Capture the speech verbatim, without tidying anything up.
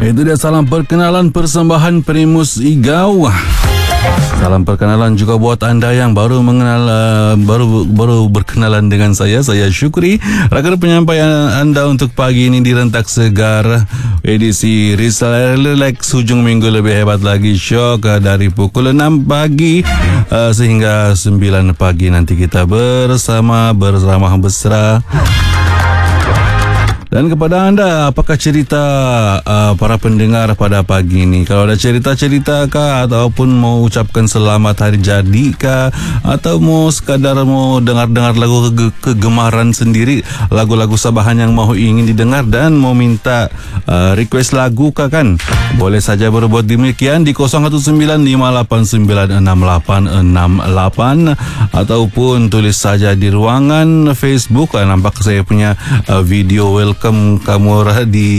Itu dia salam perkenalan persembahan Primus Igau. Salam perkenalan juga buat anda yang baru mengenal uh, baru baru berkenalan dengan saya. Saya Syukri. Rakan penyampaian anda untuk pagi ini di Rentak Segar edisi Risal Relax hujung minggu lebih hebat lagi syok uh, dari pukul enam pagi uh, sehingga sembilan pagi nanti kita bersama bersama mesra. Dan kepada anda, apakah cerita uh, para pendengar pada pagi ini? Kalau ada cerita-cerita kah, ataupun mau ucapkan selamat hari jadi kah, atau mau sekadar mau dengar-dengar lagu ke- kegemaran sendiri, lagu-lagu Sabahan yang mau ingin didengar dan mau minta uh, request lagu kah kan? Boleh saja berbuat demikian di kosong satu sembilan lima lapan sembilan enam lapan enam lapan ataupun tulis saja di ruangan Facebook. Nampak saya punya uh, video welcome kamu di